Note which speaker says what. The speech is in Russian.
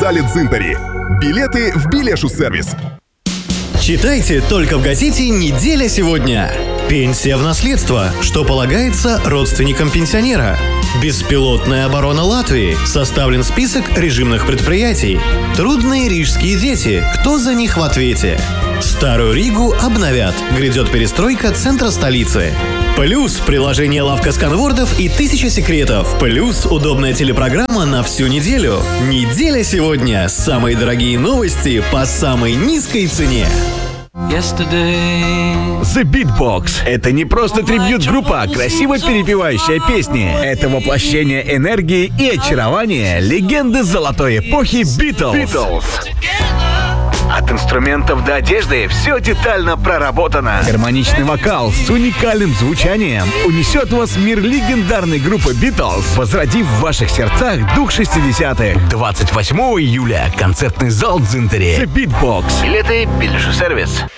Speaker 1: зале Дзинтари. Билеты в Билешу-сервис.
Speaker 2: Читайте только в газете «Неделя сегодня». Пенсия в наследство. Что полагается родственникам пенсионера? Беспилотная оборона Латвии. Составлен список режимных предприятий. Трудные рижские дети. Кто за них в ответе? Старую Ригу обновят. Грядет перестройка центра столицы. Плюс приложение «Лавка сканвордов» и 1000 секретов. Плюс удобная телепрограмма на всю неделю. Неделя сегодня. Самые дорогие новости по самой низкой цене.
Speaker 3: The Beatbox — это не просто трибьют-группа, а красиво перепевающая песни. Это воплощение энергии и очарования легенды золотой эпохи Beatles. От инструментов до одежды все детально проработано. Гармоничный вокал с уникальным звучанием унесет вас в мир легендарной группы Beatles, возродив в ваших сердцах дух 60-х. 28 июля. Концертный зал Дзинтари. The Beatbox. Билеты Билешу-сервис.